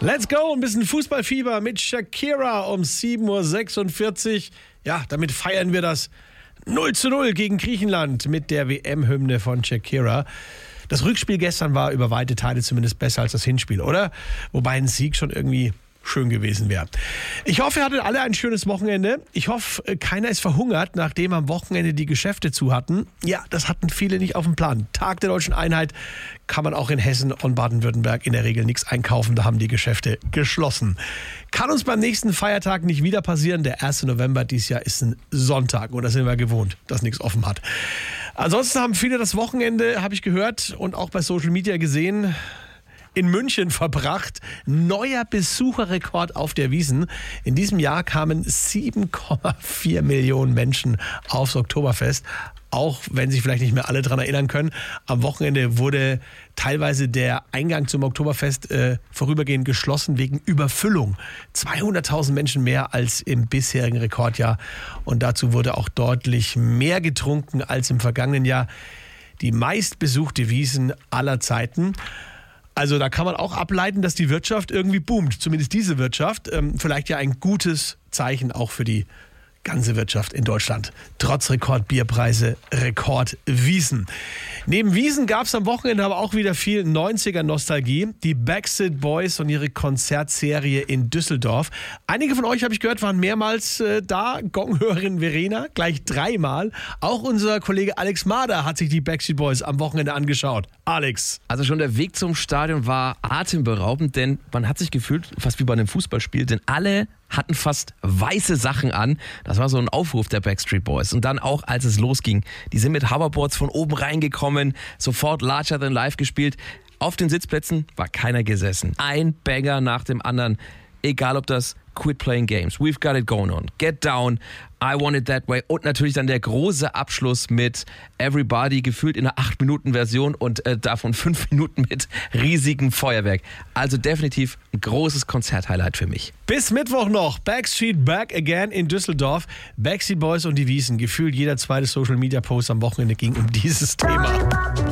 Let's go, ein bisschen Fußballfieber mit Shakira um 7.46 Uhr. Ja, damit feiern wir das 0:0 gegen Griechenland mit der WM-Hymne von Shakira. Das Rückspiel gestern war über weite Teile zumindest besser als das Hinspiel, oder? Wobei ein Sieg schon irgendwie schön gewesen wäre. Ich hoffe, ihr hattet alle ein schönes Wochenende. Ich hoffe, keiner ist verhungert, nachdem am Wochenende die Geschäfte zu hatten. Ja, das hatten viele nicht auf dem Plan. Tag der Deutschen Einheit kann man auch in Hessen und Baden-Württemberg in der Regel nichts einkaufen. Da haben die Geschäfte geschlossen. Kann uns beim nächsten Feiertag nicht wieder passieren. Der 1. November dieses Jahr ist ein Sonntag und da sind wir gewohnt, dass nichts offen hat. Ansonsten haben viele das Wochenende, habe ich gehört und auch bei Social Media gesehen, in München verbracht. Neuer Besucherrekord auf der Wiesn. In diesem Jahr kamen 7,4 Millionen Menschen aufs Oktoberfest. Auch wenn sich vielleicht nicht mehr alle daran erinnern können. Am Wochenende wurde teilweise der Eingang zum Oktoberfest vorübergehend geschlossen wegen Überfüllung. 200.000 Menschen mehr als im bisherigen Rekordjahr. Und dazu wurde auch deutlich mehr getrunken als im vergangenen Jahr. Die meistbesuchte Wiesn aller Zeiten. Also da kann man auch ableiten, dass die Wirtschaft irgendwie boomt. Zumindest diese Wirtschaft. Vielleicht ja ein gutes Zeichen auch für die ganze Wirtschaft in Deutschland. Trotz Rekordbierpreise, Rekordwiesen. Neben Wiesen gab es am Wochenende aber auch wieder viel 90er-Nostalgie. Die Backstreet Boys und ihre Konzertserie in Düsseldorf. Einige von euch, habe ich gehört, waren mehrmals da. Gonghörerin Verena, gleich 3-mal. Auch unser Kollege Alex Mader hat sich die Backstreet Boys am Wochenende angeschaut. Alex. Also schon der Weg zum Stadion war atemberaubend, denn man hat sich gefühlt fast wie bei einem Fußballspiel, denn alle hatten fast weiße Sachen an. Das war so ein Aufruf der Backstreet Boys. Und dann auch, als es losging, die sind mit Hoverboards von oben reingekommen, sofort Larger Than Life gespielt. Auf den Sitzplätzen war keiner gesessen. Ein Banger nach dem anderen. Egal ob das Quit Playing Games, We've Got It Going On, Get Down, I Want It That Way und natürlich dann der große Abschluss mit Everybody, gefühlt in einer 8-Minuten-Version und davon 5 Minuten mit riesigem Feuerwerk. Also definitiv ein großes Konzerthighlight für mich. Bis Mittwoch noch Backstreet Back Again in Düsseldorf. Backstreet Boys und die Wiesn. Gefühlt jeder zweite Social-Media-Post am Wochenende ging um dieses Thema.